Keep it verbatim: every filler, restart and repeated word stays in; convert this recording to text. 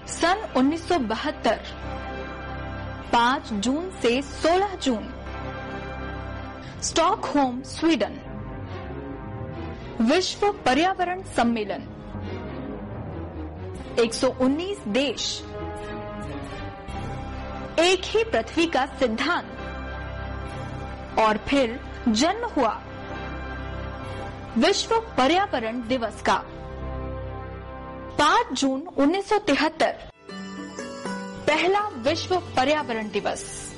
सन उन्नीस सौ बहत्तर पाँच जून से सोलह जून, स्टॉकहोम, स्वीडन, विश्व पर्यावरण सम्मेलन, एक सौ उन्नीस देश, एक ही पृथ्वी का सिद्धांत, और फिर जन्म हुआ विश्व पर्यावरण दिवस का। पाँच जून उन्नीस सौ तिहत्तर, पहला विश्व पर्यावरण दिवस।